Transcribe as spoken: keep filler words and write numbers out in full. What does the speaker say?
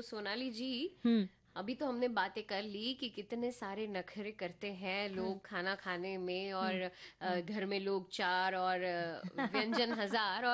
सोनाली जी, हम्म। अभी तो हमने बातें कर ली कि कितने सारे नखरे करते हैं हम्म। लोग खाना खाने में, हम्म। और अ, हम्म। घर में लोग चार और अ, व्यंजन हजार।